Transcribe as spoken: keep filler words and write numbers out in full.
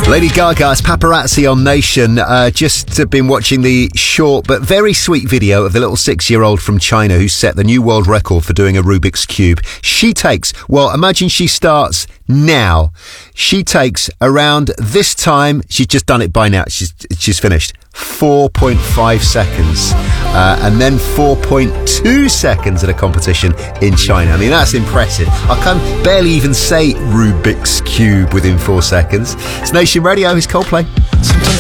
Lady Gaga's Paparazzi on Nation. Uh, just uh, been watching the short but very sweet video of the little six-year-old from China who set the new world record for doing a Rubik's Cube. She takes, well, imagine she starts now. She takes around this time, she's just done it by now, she's, she's finished, four point five seconds. Uh, and then four point two seconds at a competition in China. I mean, that's impressive. I can barely even say Rubik's Cube within four seconds. It's Nation Radio, it's Coldplay. Sometimes